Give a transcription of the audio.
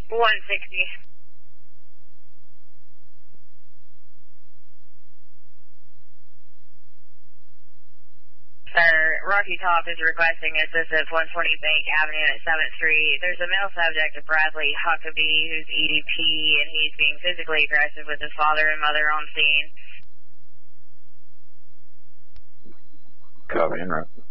160. Sir, Rocky Top is requesting assistance 120 Bank Avenue at 7th Street. There's a male subject, Bradley Huckabee, who's EDP, and he's being physically aggressive with his father and mother on scene. Copy, en route.